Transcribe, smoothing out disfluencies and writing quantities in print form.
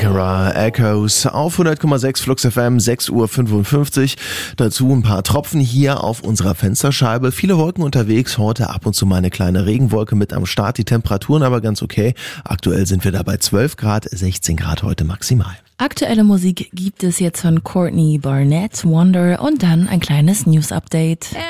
Ankara Echoes auf 100,6 Flux FM, 6:55 Uhr. Dazu ein paar Tropfen hier auf unserer Fensterscheibe. Viele Wolken unterwegs, heute ab und zu mal eine kleine Regenwolke mit am Start. Die Temperaturen aber ganz okay. Aktuell sind wir da bei 12 Grad, 16 Grad heute maximal. Aktuelle Musik gibt es jetzt von Courtney Barnett, Wonder und dann ein kleines News-Update.